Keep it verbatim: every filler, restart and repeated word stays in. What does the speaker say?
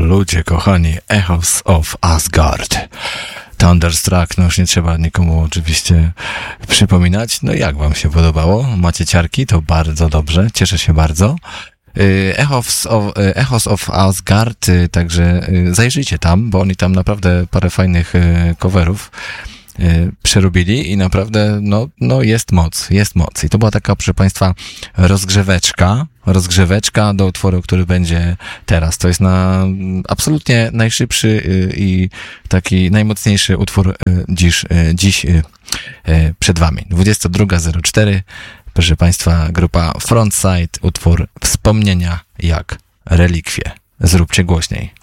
ludzie kochani, Echoes of Asgard. Thunderstruck, no już nie trzeba nikomu oczywiście przypominać. No jak wam się podobało? Macie ciarki? To bardzo dobrze, cieszę się bardzo. Echoes of, Echoes of Asgard, także zajrzyjcie tam, bo oni tam naprawdę parę fajnych coverów przerobili i naprawdę, no, no jest moc, jest moc. I to była taka, proszę Państwa, rozgrzeweczka, rozgrzeweczka do utworu, który będzie teraz. To jest na absolutnie najszybszy i taki najmocniejszy utwór dziś, dziś przed Wami. dwudziesta druga zero cztery, proszę Państwa, grupa Frontside, utwór Wspomnienia jak relikwie. Zróbcie głośniej.